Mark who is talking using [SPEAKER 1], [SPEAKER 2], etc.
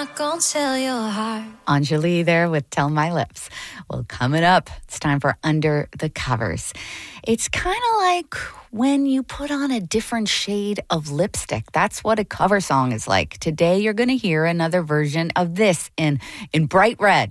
[SPEAKER 1] not gonna tell your heart.
[SPEAKER 2] Anjali there with Tell My Lips. Well, coming up, it's time for Under the Covers. It's kind of like when you put on a different shade of lipstick. That's what a cover song is like. Today, you're going to hear another version of this in bright red.